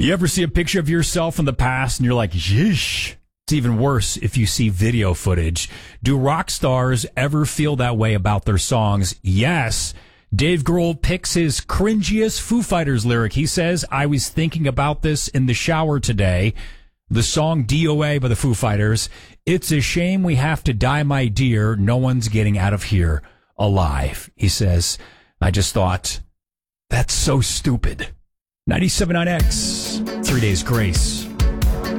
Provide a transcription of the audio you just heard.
You ever see a picture of yourself in the past and you're like, yeesh? It's even worse if you see video footage. Do rock stars ever feel that way about their songs? Yes. Dave Grohl picks his cringiest Foo Fighters lyric. He says, I was thinking about this in the shower today. The song DOA by the Foo Fighters. It's a shame we have to die, my dear. No one's getting out of here alive. He says, I just thought, that's so stupid. 97.9X, 3 Days Grace.